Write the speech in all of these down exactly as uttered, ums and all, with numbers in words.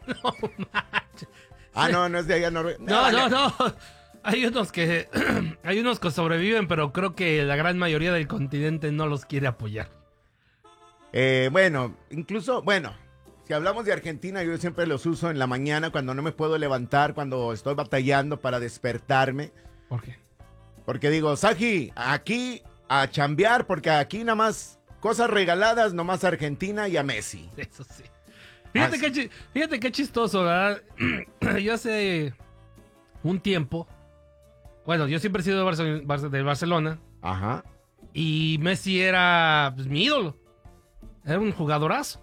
No manches. Ah, no, no es de allá Noruega. No, no, no. Hay unos que hay unos que sobreviven, pero creo que la gran mayoría del continente no los quiere apoyar. Eh, bueno, incluso, bueno, si hablamos de Argentina, yo siempre los uso en la mañana cuando no me puedo levantar, cuando estoy batallando para despertarme. ¿Por qué? Porque digo, Saji, aquí a chambear, porque aquí nada más cosas regaladas, nomás a Argentina y a Messi. Eso sí. Fíjate, Así. qué, chi- fíjate qué chistoso, ¿verdad? Yo hace un tiempo, bueno, yo siempre he sido de, Barce- Barce- de Barcelona Ajá. y Messi era pues, mi ídolo. Era un jugadorazo.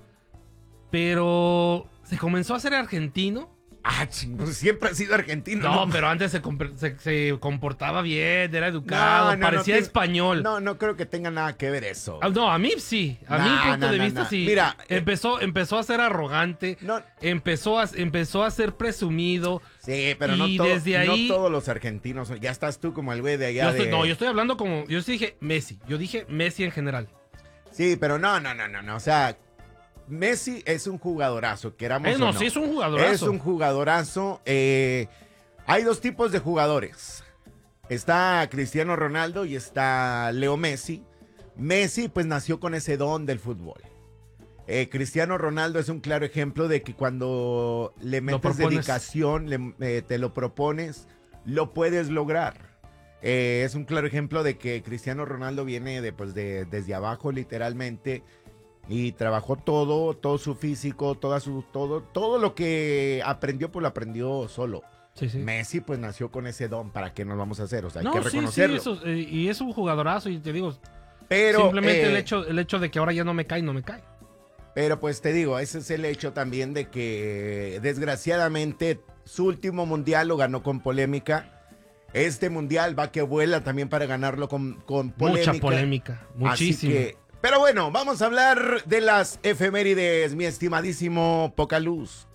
Pero se comenzó a ser argentino. Ah, ching, pues siempre ha sido argentino. No, pero antes se, compr- se- se comportaba bien, era educado, No, no, no parecía tiene- español. No, no creo que tenga nada que ver eso. Ah, no, a mí sí. A No, mi punto no, de no, vista no. sí. Mira, eh, empezó, empezó a ser arrogante. No, Empezó a, empezó a ser presumido. sí, pero no, Y todo- desde ahí- no todos los argentinos. son- Ya estás tú como el güey de allá Yo estoy- de... No, yo estoy hablando como. Yo sí dije Messi. Yo dije Messi en general. Sí, pero no, no, no, no, no. O sea, Messi es un jugadorazo, queramos Eh, o no, no. sí es un jugadorazo. Es un jugadorazo. eh, hay dos tipos de jugadores. Está Cristiano Ronaldo y está Leo Messi. Messi pues nació con ese don del fútbol. Eh, Cristiano Ronaldo es un claro ejemplo de que cuando le metes propones. dedicación, le- eh, te lo propones, lo puedes lograr. Eh, es un claro ejemplo de que Cristiano Ronaldo viene de, pues, de, desde abajo literalmente y trabajó todo, todo su físico, toda su, todo, todo lo que aprendió, pues lo aprendió solo. Sí, sí. Messi pues nació con ese don, ¿para qué nos vamos a hacer? O sea, hay No, que sí, sí, reconocerlo. eso, eh, y es un jugadorazo. Y te digo, pero, simplemente eh, el, hecho, el hecho de que ahora ya no me cae, no me cae. pero pues te digo, ese es el hecho también de que desgraciadamente su último mundial lo ganó con polémica. Este mundial va que vuela también para ganarlo con, con polémica. Mucha polémica. Muchísima. Así que, pero bueno, vamos a hablar de las efemérides, mi estimadísimo Pocaluz.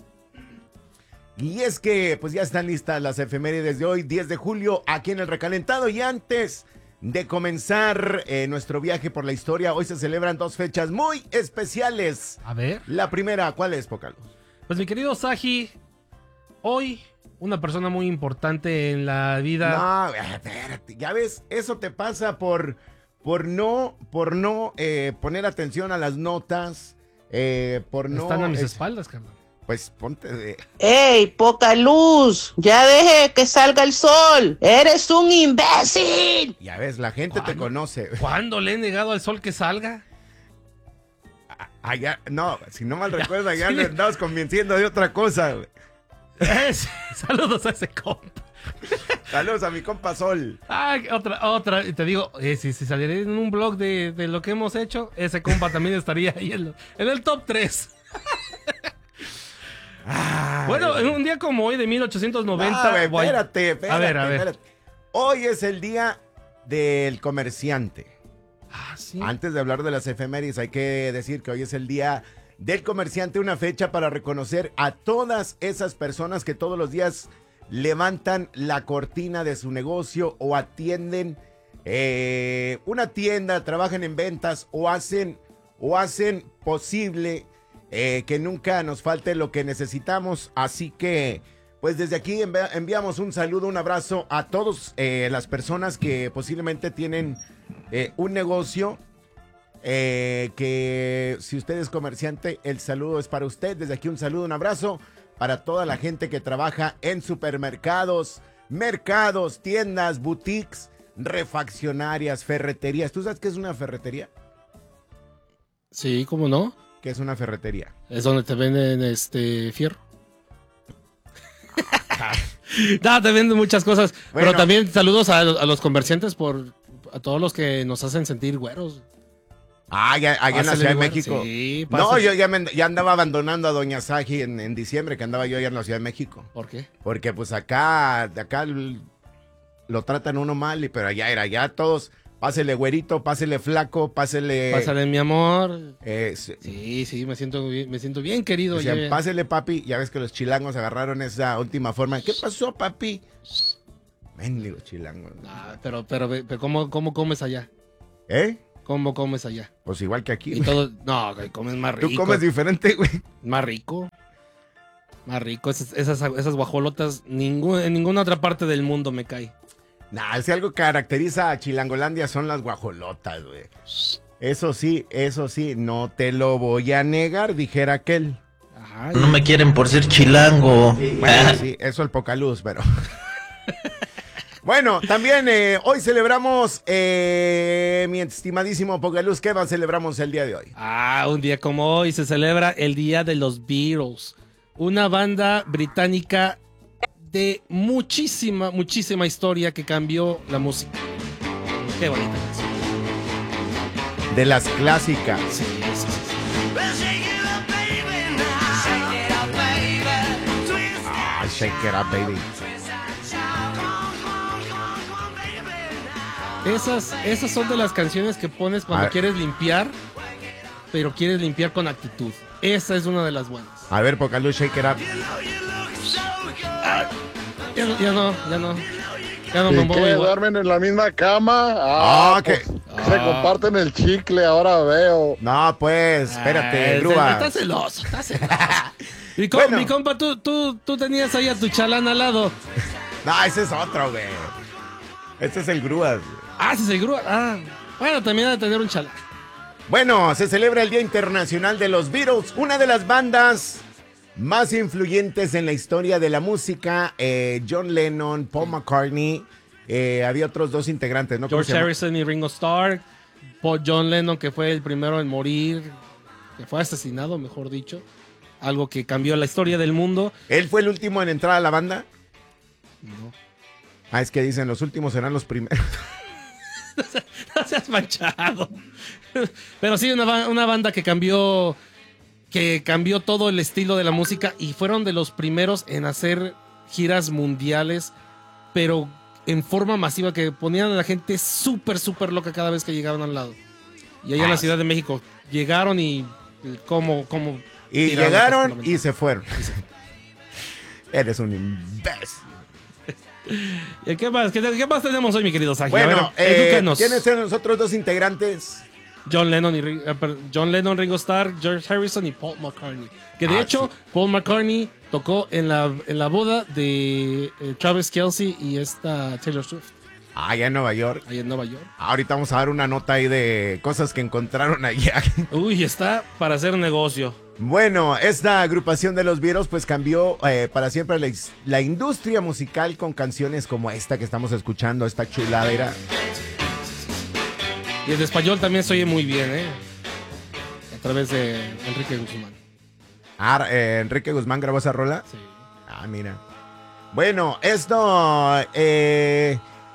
Y es que pues ya están listas las efemérides de hoy, diez de julio, aquí en el Recalentado. Y antes de comenzar eh, nuestro viaje por la historia, hoy se celebran dos fechas muy especiales. A ver. La primera, ¿cuál es, Pocaluz? Pues mi querido Saji, hoy una persona muy importante en la vida. No, espérate, ya ves, eso te pasa por, por no, por no eh, poner atención a las notas, eh, por no... Están a mis eh, espaldas, carnal. Pues ponte de... ¡Ey, poca luz! ¡Ya deje que salga el sol! ¡Eres un imbécil! Ya ves, la gente te ¿Cuándo? conoce. ¿Cuándo le he negado al sol que salga? Allá, no, si no mal recuerdo, allá sí. le andabas convenciendo de otra cosa, güey. Es- Saludos a ese compa. Saludos a mi compa Sol. Ah, otra, otra. Y te digo, eh, si, si saliera en un blog de, de lo que hemos hecho, ese compa también estaría ahí en, lo- en el top tres. Ay, Bueno, en güey. un día como hoy de mil ochocientos noventa. No, güey, voy- espérate, espérate, A ver, a ver. espérate. Hoy es el día del comerciante. Ah, sí. Antes de hablar de las efemérides, hay que decir que hoy es el día del comerciante, una fecha para reconocer a todas esas personas que todos los días levantan la cortina de su negocio o atienden eh, una tienda, trabajan en ventas o hacen, o hacen posible eh, que nunca nos falte lo que necesitamos. Así que, pues desde aquí envi- enviamos un saludo, un abrazo a todas las personas que posiblemente tienen eh, un negocio. Eh, que si usted es comerciante, el saludo es para usted. Desde aquí un saludo, un abrazo para toda la gente que trabaja en supermercados, mercados, tiendas, boutiques, refaccionarias, ferreterías. ¿Tú sabes qué es una ferretería? Sí, ¿cómo no? ¿Qué es una ferretería? Es donde te venden este fierro. No, te venden muchas cosas. Bueno. Pero también saludos a, a los comerciantes por a todos los que nos hacen sentir güeros. Ah, ya, allá en la Pásale, Ciudad de güero. México. Sí, No, pásale. yo ya, me- ya andaba abandonando a Doña Saji en, en diciembre, que andaba yo allá en la Ciudad de México. ¿Por qué? Porque pues acá, de acá l- lo tratan uno mal, y pero allá era, ya todos, pásele güerito, pásele flaco, pásele... Pásale, mi amor. eh, s- Sí, sí, me siento bien, me siento bien querido. decían, ya. pásele papi, ya ves que los chilangos agarraron esa última forma. ¿Qué pasó, papi? Mendigo chilango. Ah, pero, pero, pero ¿cómo, ¿cómo comes allá? ¿Eh? ¿Cómo comes allá? Pues igual que aquí. Y todo, no, güey, comes más rico. Tú comes diferente, güey. Más rico. Más rico, esas, esas, esas guajolotas, ningún, en ninguna otra parte del mundo me cae. Nah, si algo caracteriza a Chilangolandia son las guajolotas, güey. Eso sí, eso sí, no te lo voy a negar, dijera aquel. Ay. No me quieren por ser chilango. Sí, bueno, sí, eso el poca luz, pero... Bueno, también eh, hoy celebramos, eh, mi estimadísimo Pocaluz, ¿qué más celebramos el día de hoy? Ah, un día como hoy se celebra el Día de los Beatles, una banda británica de muchísima, muchísima historia que cambió la música. Qué bonita canción. De las clásicas. Sí, sí, sí. Ah, shake it up, baby. Esas, esas son de las canciones que pones cuando quieres limpiar, pero quieres limpiar con actitud. Esa es una de las buenas. A ver, Pocaluz, shake it up. Ah, ya, no, ya no, ya no. Ya no ¿Y me muevo qué? igual. ¿Duermen en la misma cama? Ah, Ah, pues, ¿qué? se Ah. comparten el chicle, ahora veo. No, pues, espérate, Ah, grúa. Está celoso, está celoso. Mi, com- Bueno. mi compa, tú, tú, tú tenías ahí a tu chalán al lado. No, ese es otro, güey. Este es el grúas, güey. Ah, ese es el grúa. Ah, bueno, también ha de tener un chalán. Bueno, se celebra el Día Internacional de los Beatles, una de las bandas más influyentes en la historia de la música. eh, John Lennon, Paul McCartney, eh, había otros dos integrantes, ¿no? ¿Cómo George se llama? Harrison y Ringo Starr. Paul John Lennon, que fue el primero en morir, que fue asesinado, mejor dicho. Algo que cambió la historia del mundo. ¿Él fue el último en entrar a la banda? No, Ah, es que dicen, los últimos serán los primeros. no seas manchado. Pero sí, una, ba- una banda que cambió, que cambió todo el estilo de la música y fueron de los primeros en hacer giras mundiales, pero en forma masiva, que ponían a la gente súper, súper loca cada vez que llegaban al lado. Y allá en la Ciudad de México llegaron y como, como Y tiraron llegaron cosas y se fueron. Eres un imbécil. ¿Y ¿Qué más? ¿Qué, qué más tenemos hoy, mi querido Saji? A Bueno, ver, eh, edúcanos. ¿quiénes son los otros dos integrantes? John Lennon, y, Ri- eh, per- John Lennon, Ringo Starr, George Harrison y Paul McCartney. Que de Ah, hecho, sí. Paul McCartney tocó en la, en la boda de eh, Travis Kelce y esta Taylor Swift, Ah, ya en Nueva York. ahí en Nueva York. Ahorita vamos a dar una nota ahí de cosas que encontraron allá. Uy, está para hacer negocio. Bueno, esta agrupación de los Beatles pues cambió eh, para siempre la, is- la industria musical con canciones como esta que estamos escuchando, esta chuladera. Y en español también se oye muy bien, ¿eh? A través de Enrique Guzmán. Ah, eh, Enrique Guzmán grabó esa rola. Sí. Ah, mira. Bueno, esto... eh,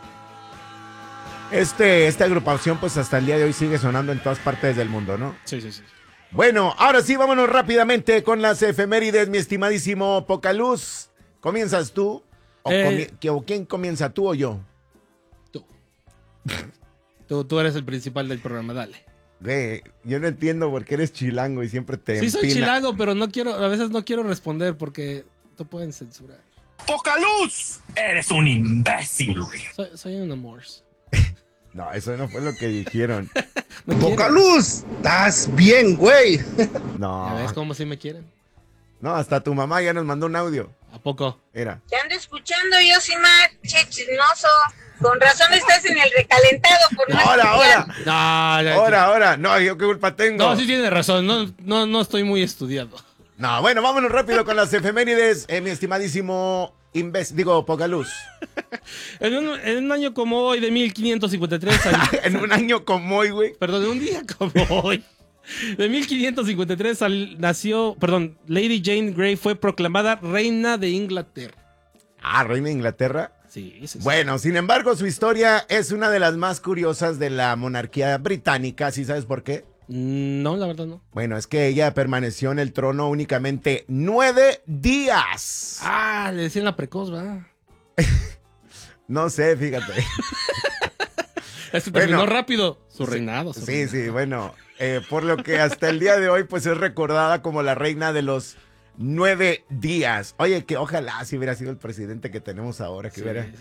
este, esta agrupación pues hasta el día de hoy sigue sonando en todas partes del mundo, ¿no? Sí, sí, sí. Bueno, ahora sí, vámonos rápidamente con las efemérides, mi estimadísimo Pocaluz. ¿Comienzas tú? ¿O, Eh. comi- que- o quién comienza, tú o yo? Tú. tú. Tú eres el principal del programa, dale. Güey, yo no entiendo por qué eres chilango y siempre te Sí, soy empina. chilango, pero no quiero, a veces no quiero responder porque te pueden censurar. ¡Pocaluz! Eres un imbécil. Soy, soy un amor. No, eso no fue lo que dijeron. No quieren. Pocaluz, estás bien, güey. No, ¿Ya ves cómo sí me quieren? no, hasta tu mamá ya nos mandó un audio. ¿A poco? Era. Te ando escuchando, Yosimar, che chismoso. Con razón estás en el recalentado por no Ahora, estudiar. ahora, No, ya- ahora, ahora. No, yo qué culpa tengo. No, sí tiene razón. No, no, no estoy muy estudiado. No, bueno, vámonos rápido con las efemérides, eh, mi estimadísimo imbécil, digo, Pocaluz. En un, en un año como hoy de mil quinientos cincuenta y tres, sal- En un año como hoy, güey. perdón, en un día como hoy, de mil quinientos cincuenta y tres sal- nació, perdón, Lady Jane Grey fue proclamada reina de Inglaterra. Ah, reina de Inglaterra. Sí, sí, sí. Bueno, sin embargo, su historia es una de las más curiosas de la monarquía británica, ¿sí sabes por qué? No, la verdad no. Bueno, es que ella permaneció en el trono únicamente nueve días. Ah, le decían la precoz, ¿verdad? No sé, fíjate. Este terminó Bueno. rápido. Su reinado. su Sí, reinado. sí, bueno, eh, por lo que hasta el día de hoy pues es recordada como la reina de los nueve días. Oye, que ojalá si hubiera sido el presidente que tenemos ahora, que Sí, hubiera, sí.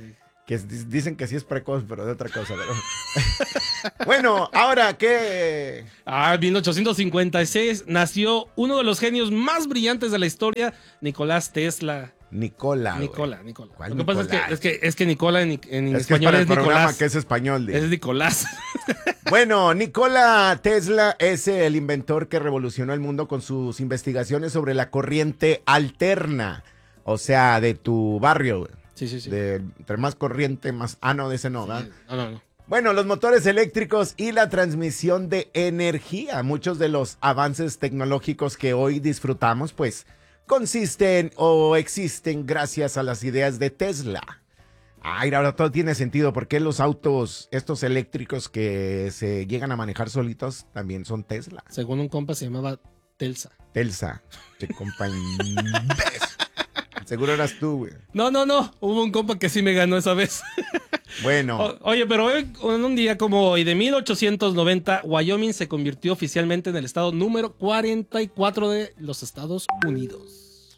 Que es- dicen que sí es precoz, pero de otra cosa. Pero... bueno, ahora, ¿qué? Ah, en mil ochocientos cincuenta y seis nació uno de los genios más brillantes de la historia, Nicolás Tesla. Nicola. güey. Nicola, Nicola. ¿Cuál Lo que pasa es Nicolás? que, es que, es que Nicola en, en Es que es español para es, el programa Nicolás. que es español. dice. Es Nicolás. Bueno, Nikola Tesla es el inventor que revolucionó el mundo con sus investigaciones sobre la corriente alterna. O sea, de tu barrio. güey. Sí, sí, sí. De, entre más corriente, más... Ah, no, de ese no, ¿verdad? No, no, no. Bueno, los motores eléctricos y la transmisión de energía. Muchos de los avances tecnológicos que hoy disfrutamos, pues, consisten o existen gracias a las ideas de Tesla. Ay, ahora todo tiene sentido. ¿Por qué los autos, estos eléctricos que se llegan a manejar solitos, también son Tesla? Según un compa se llamaba Telsa. Telsa. Che, compañero. Seguro eras tú, güey. No, no, no. Hubo un compa que sí me ganó esa vez. Bueno. O- oye, pero hoy, en un día como hoy de mil ochocientos noventa, Wyoming se convirtió oficialmente en el estado número cuarenta y cuatro de los Estados Unidos.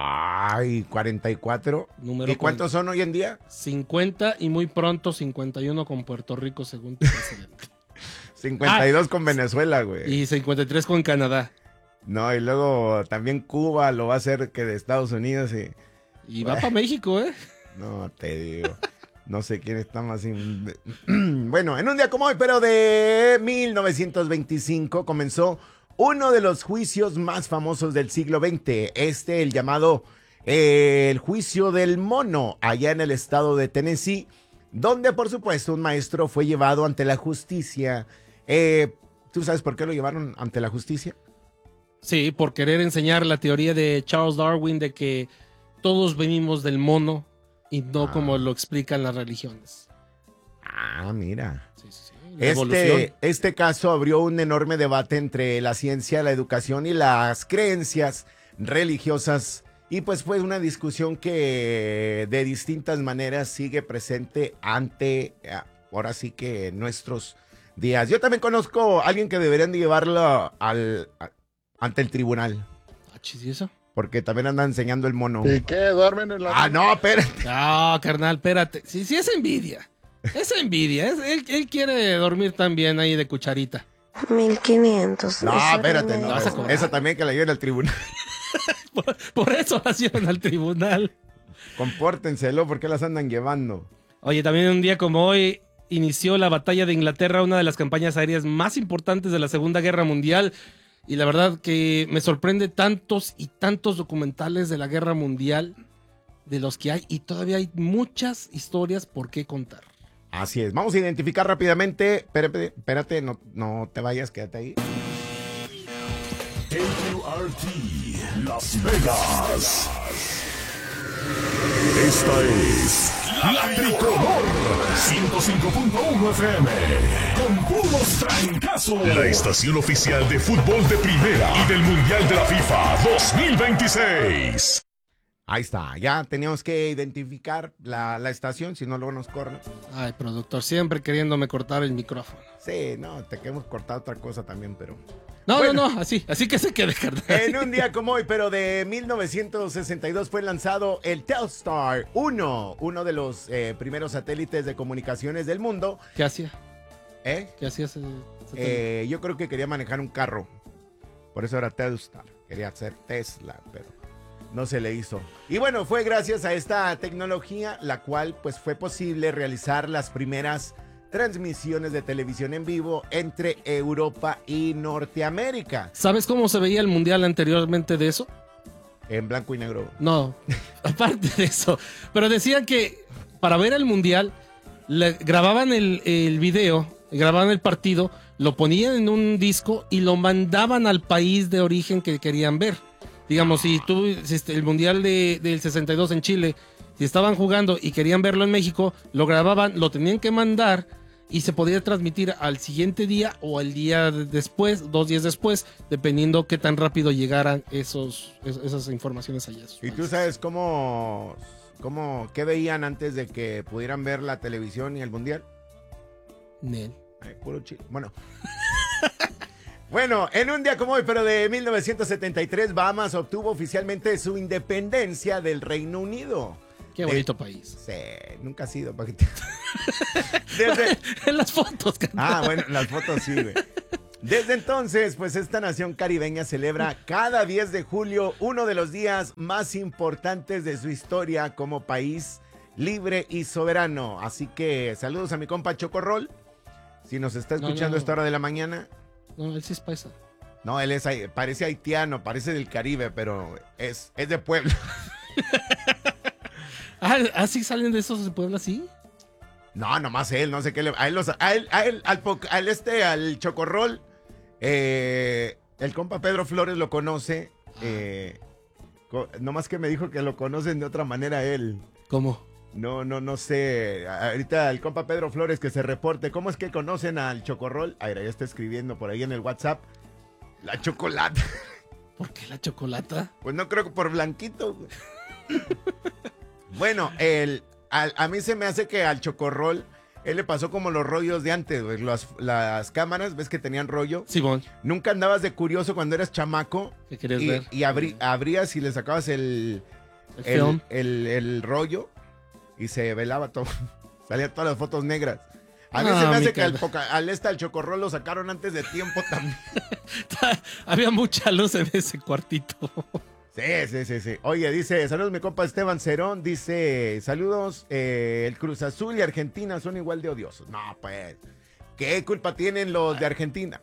Ay, cuarenta y cuatro. Número ¿Y cuántos son hoy en día? cincuenta y muy pronto cincuenta y uno con Puerto Rico, según tu presidente. cincuenta y dos con Venezuela, güey. Y cincuenta y tres con Canadá. No, y luego también Cuba lo va a hacer que de Estados Unidos y... Y va para México, ¿eh? No, te digo. No sé quién está más... in- Bueno, en un día como hoy, pero de mil novecientos veinticinco, comenzó uno de los juicios más famosos del siglo veinte. Este, el llamado eh, el juicio del mono, allá en el estado de Tennessee, donde, por supuesto, un maestro fue llevado ante la justicia. Eh, ¿Tú sabes por qué lo llevaron ante la justicia? Sí, por querer enseñar la teoría de Charles Darwin de que todos venimos del mono y no Ah. como lo explican las religiones. Ah, mira. Sí, sí, sí. La evolución. Este, este caso abrió un enorme debate entre la ciencia, la educación y las creencias religiosas. Y pues fue una discusión que de distintas maneras sigue presente ante, ah, ahora sí que nuestros días. Yo también conozco a alguien que deberían de llevarlo al, a- ante el tribunal. Ah, chis, ¿y eso? Porque también anda enseñando el mono. ¿Y qué? ¿Duermen en la... Ah, no, espérate. No, carnal, espérate. Sí, sí, es envidia. Es envidia. Es- él, él quiere dormir también ahí de cucharita. mil quinientos. No, Ese espérate, remedio. no. vas a Esa, cobrar. esa también que la lleven al tribunal. Por, por eso las llevan al tribunal. Compórtenselo, ¿por qué las andan llevando? Oye, también un día como hoy inició la batalla de Inglaterra, una de las campañas aéreas más importantes de la Segunda Guerra Mundial. Y la verdad que me sorprende tantos y tantos documentales de la Guerra Mundial de los que hay. Y todavía hay muchas historias por qué contar. Así es. Vamos a identificar rápidamente. Espérate, espérate, no, no te vayas, quédate ahí. K Q R T, Las Vegas. Esta es La Tricolor, ciento cinco punto uno F M, con puros trancazos. La estación oficial de fútbol de primera y del Mundial de la FIFA dos mil veintiséis. Ahí está. Ya teníamos que identificar la, la estación, si no luego nos corren. Ay, productor, siempre queriéndome cortar el micrófono. Sí, no, te queremos cortar otra cosa también, pero... No, Bueno. no, no, así, así que se quede, carnal. En un día como hoy, pero de mil novecientos sesenta y dos fue lanzado el Telstar uno, uno de los eh, primeros satélites de comunicaciones del mundo. ¿Qué hacía? ¿Eh? ¿Qué hacía ese satélite? Eh, yo creo que quería manejar un carro. Por eso era Telstar. Quería hacer Tesla, pero no se le hizo. Y bueno, fue gracias a esta tecnología la cual pues fue posible realizar las primeras transmisiones de televisión en vivo entre Europa y Norteamérica. ¿Sabes cómo se veía el mundial anteriormente de eso? En blanco y negro. No, aparte de eso. Pero decían que para ver el mundial, le grababan el, el video, grababan el partido, lo ponían en un disco y lo mandaban al país de origen que querían ver. Digamos, si tú, si este, el mundial de, del sesenta y dos en Chile, si estaban jugando y querían verlo en México, lo grababan, lo tenían que mandar y se podía transmitir al siguiente día o al día después, dos días después, dependiendo qué tan rápido llegaran esos, es- esas informaciones allá. a sus ¿Y tú países. sabes cómo, cómo, qué veían antes de que pudieran ver la televisión y el mundial? Nel. Ay, puro chile. Bueno. Bueno, en un día como hoy, pero de mil novecientos setenta y tres, Bahamas obtuvo oficialmente su independencia del Reino Unido. Qué bonito país. Sí, nunca ha sido. ¿Para qué te- Desde... En las fotos. Ah, bueno, las fotos sí, güey. Desde entonces, pues esta nación caribeña celebra cada diez de julio uno de los días más importantes de su historia como país libre y soberano. Así que saludos a mi compa Chocorrol. Si nos está No, escuchando no. a esta hora de la mañana. No, él sí es paisa. No, él es ahí- parece haitiano, parece del Caribe, pero es, es de Puebla. Ah, ¿ah, sí salen de esos de Puebla, sí? No, nomás él, no sé qué le... A él, los- a él, a él, al, po- al este, al Chocorrol, eh, el compa Pedro Flores lo conoce. Eh, co- nomás que me dijo que lo conocen de otra manera él. ¿Cómo? No, no, no sé. Ahorita el compa Pedro Flores que se reporte. ¿Cómo es que conocen al Chocorrol? Ay, ya está escribiendo por ahí en el WhatsApp. La chocolate. ¿Por qué la chocolata? Pues no creo que por blanquito. güey. Bueno, el, al- a mí se me hace que al Chocorrol, él le pasó como los rollos de antes, güey. Las, las cámaras, ¿ves que tenían rollo? Simón, Nunca andabas de curioso cuando eras chamaco. ¿qué querías Y, ver? y abrí- abrías y le sacabas el, El el, film. el- el rollo y se velaba todo. Salían todas las fotos negras. A mí Ah, se me hace mi que al, cara. poca- al este, al Chocorrol, lo sacaron antes de tiempo también. Había mucha luz en ese cuartito. Sí, sí, sí, sí. Oye, dice, saludos mi compa Esteban Cerón, dice, saludos, eh, el Cruz Azul y Argentina son igual de odiosos. No, pues, ¿qué culpa tienen los de Argentina?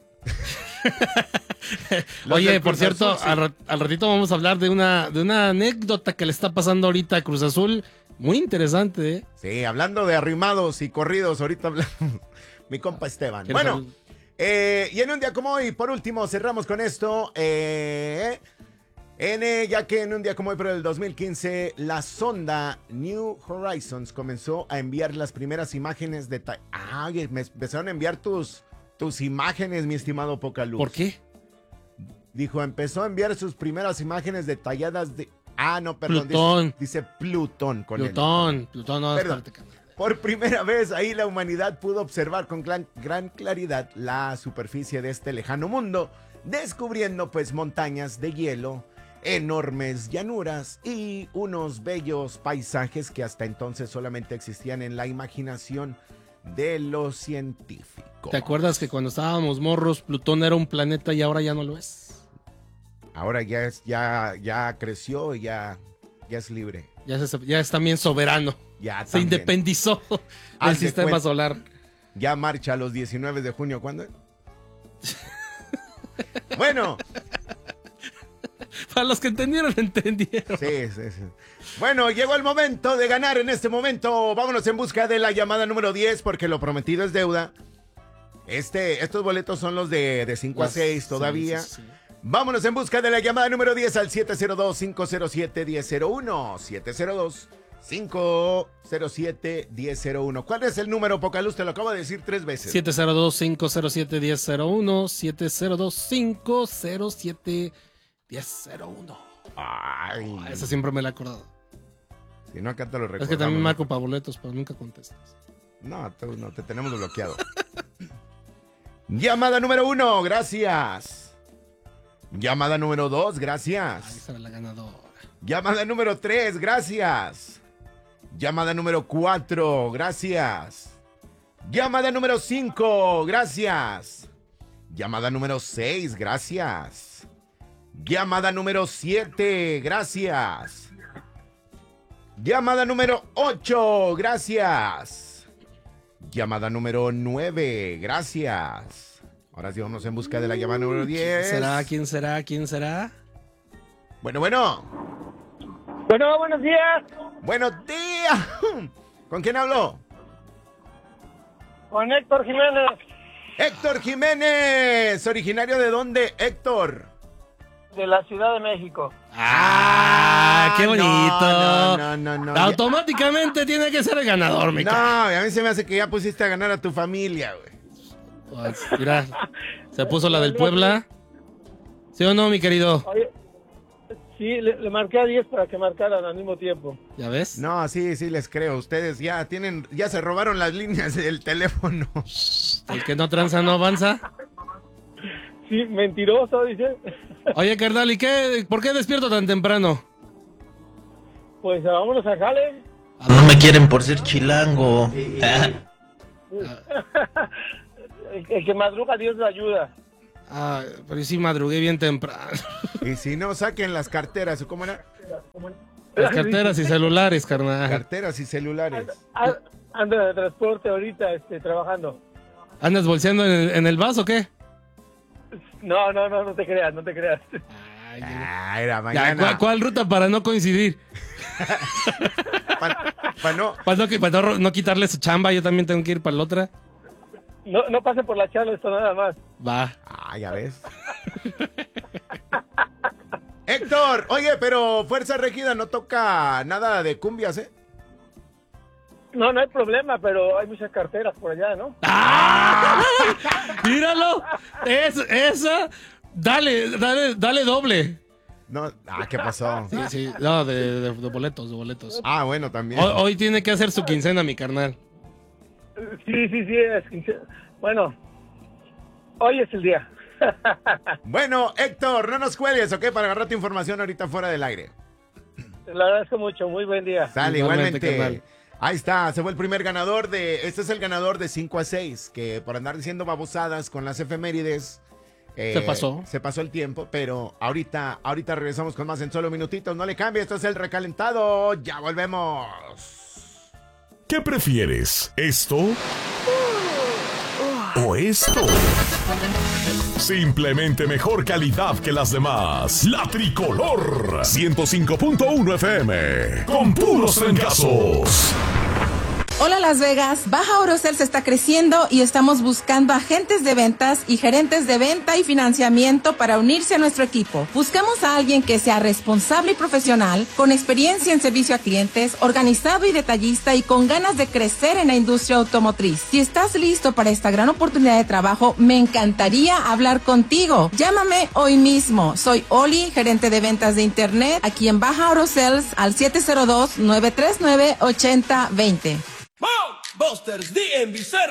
Los Oye, del por Cruz cierto, Azul, sí. al, ra- al ratito vamos a hablar de una, de una anécdota que le está pasando ahorita a Cruz Azul. Muy interesante, ¿eh? Sí, hablando de arrimados y corridos, ahorita hablamos. Mi compa Esteban. ¿Quieres Bueno, hablar? eh, y en un día como hoy, por último, cerramos con esto. Eh, en, eh, ya que en un día como hoy, pero del dos mil quince, la sonda New Horizons comenzó a enviar las primeras imágenes de... ta- Ah, oye, me empezaron a enviar tus, tus imágenes, mi estimado Pocaluz. ¿Por qué? Dijo, empezó a enviar sus primeras imágenes detalladas de... Ah, no, perdón. Plutón. Dice, dice Plutón con él. Plutón, Plutón, no, Perdón. espérate, carnal. Por primera vez ahí la humanidad pudo observar con gran, gran claridad la superficie de este lejano mundo, descubriendo pues montañas de hielo, enormes llanuras y unos bellos paisajes que hasta entonces solamente existían en la imaginación de los científicos. ¿Te acuerdas que cuando estábamos morros, Plutón era un planeta y ahora ya no lo es? Ahora ya es, ya, ya creció y ya, ya es libre. Ya, se- ya es también soberano. Ya Se también. independizó del Haz de sistema cuenta. solar. Ya marcha los diecinueve de junio. ¿Cuándo? Bueno. Para los que entendieron, entendieron. Sí, sí, sí. Bueno, llegó el momento de ganar en este momento. Vámonos en busca de la llamada número diez porque lo prometido es deuda. Este, estos boletos son los de, de cinco a seis todavía. Sí, sí, sí. Vámonos en busca de la llamada número diez al siete cero dos, cinco cero siete, uno cero cero uno. siete cero dos, cinco cero siete, uno cero uno. ¿Cuál es el número, Pocaluz? Te lo acabo de decir tres veces. siete cero dos, cinco cero siete, uno cero cero uno. siete cero dos, cinco cero siete, uno cero uno. Ay. Oh, esa siempre me la he acordado. Si no, acá te lo recordamos. Es que también marco para boletos, pero nunca contestas. No, tú no, te tenemos bloqueado. Llamada número uno, gracias. Llamada número dos, Ahí gracias. será la ganadora. Llamada número tres, gracias. Llamada número cuatro, gracias. Llamada número cinco, gracias. Llamada número seis, gracias. Llamada número siete, gracias. Llamada número ocho, gracias. Llamada número nueve, gracias. Ahora sí vamos en busca de la llamada número diez. ¿Quién será? ¿Quién será? ¿Quién será? Bueno, bueno. Bueno, buenos días. Buenos días. ¿Con quién habló? Con Héctor Jiménez. Héctor Jiménez. ¿Originario de dónde, Héctor? De la Ciudad de México. ¡Ah! ¡Qué bonito! No, no, no, no. no. Automáticamente tiene que ser el ganador, me No, cae. a mí se me hace que ya pusiste a ganar a tu familia, güey. Pues, mira, se puso la del Puebla. ¿Sí o no, mi querido? Oye, sí, le, le marqué a diez para que marcaran al mismo tiempo. ¿Ya ves? No, sí, sí les creo. Ustedes ya tienen, ya se robaron las líneas del teléfono. El que no tranza no avanza. Sí, mentiroso, dice. Oye, carnal, ¿y qué? ¿Por qué despierto tan temprano? Pues vámonos a jale. No me quieren por ser chilango. El, el que madruga, Dios lo ayuda. Ah, pero yo sí madrugué bien temprano. Y si no, saquen las carteras, ¿cómo era? Las carteras y celulares, carnal. Carteras y celulares. Ando, ando de transporte ahorita, este, trabajando. ¿Andas bolseando en el, en el vaso o qué? No, no, no, no te creas, no te creas. Ah, era Ya, mañana. ¿cuál, cuál ruta para no coincidir? Para pa no. Para no, pa no, no quitarle su chamba, yo también tengo que ir para la otra. No, no pasen por la charla, esto nada más. Va. Ah, ya ves. Héctor, oye, pero Fuerza Regida no toca nada de cumbias, ¿eh? No, no hay problema, pero hay muchas carteras por allá, ¿no? ¡Ah! ¡Míralo! Es, esa, dale, dale, dale doble. No, ah, ¿qué pasó? Sí, sí, no, de, de, de boletos, de boletos. Ah, bueno, también. Hoy, hoy tiene que hacer su quincena, mi carnal. Sí, sí, sí, es quince... Bueno, hoy es el día. Bueno, Héctor, no nos cuelgues, ¿ok? Para agarrar tu información ahorita fuera del aire. Te lo agradezco mucho, muy buen día. Sale, Igualmente, igualmente. carnal. Ahí está, se fue el primer ganador de... Este es el ganador de cinco a seis, que por andar diciendo babosadas con las efemérides... eh, Se pasó. Se pasó el tiempo, pero ahorita, ahorita regresamos con más en solo minutitos. No le cambie, esto es el recalentado. Ya volvemos. ¿Qué prefieres? ¿Esto? ¿O esto? Simplemente mejor calidad que las demás. La Tricolor ciento cinco punto uno F M. Con puros trancazos. Hola Las Vegas, Baja Orocels está creciendo y estamos buscando agentes de ventas y gerentes de venta y financiamiento para unirse a nuestro equipo. Buscamos a alguien que sea responsable y profesional, con experiencia en servicio a clientes, organizado y detallista y con ganas de crecer en la industria automotriz. Si estás listo para esta gran oportunidad de trabajo, me encantaría hablar contigo. Llámame hoy mismo. Soy Oli, gerente de ventas de internet, aquí en Baja Orocels al siete cero dos, nueve tres nueve, ocho cero dos cero. Busters D M V Cerro.